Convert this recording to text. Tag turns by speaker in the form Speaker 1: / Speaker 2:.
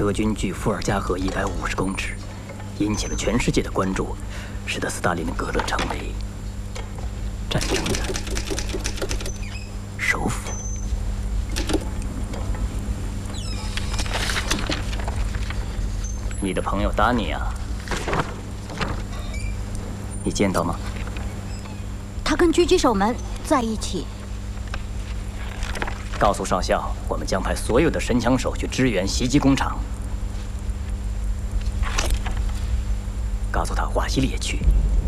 Speaker 1: 德军距伏尔加河150公尺，引起了全世界的关注，使得斯大林格勒成为战争的首府。你的朋友达尼亚，你见到吗？
Speaker 2: 他跟狙击手们在一起。
Speaker 1: 告诉上校，我们将派所有的神枪手去支援袭击工厂。告诉他，瓦西里也去。